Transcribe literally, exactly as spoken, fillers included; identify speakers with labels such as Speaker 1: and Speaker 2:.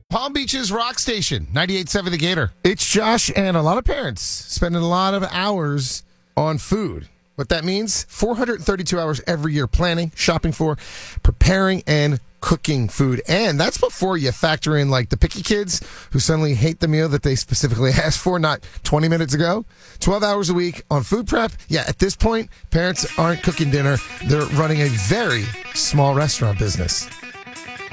Speaker 1: Palm Beach's Rock Station, ninety-eight point seven The Gator. It's Josh, and a lot of parents spending a lot of hours on food. What that means, four hundred thirty-two hours every year planning, shopping for, preparing, and cooking food. And that's before you factor in like the picky kids who suddenly hate the meal that they specifically asked for not twenty minutes ago. twelve hours a week on food prep. Yeah, at this point, parents aren't cooking dinner. They're running a very small restaurant business.